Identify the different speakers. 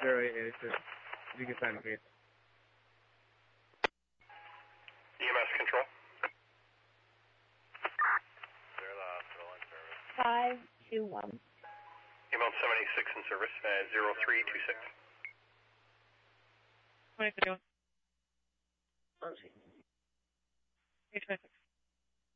Speaker 1: 0886. You can sign the case.
Speaker 2: EMS control.
Speaker 3: They're the hospital in service.
Speaker 4: 521.
Speaker 2: EMS 786 in service, 0326.
Speaker 1: 2031. 826.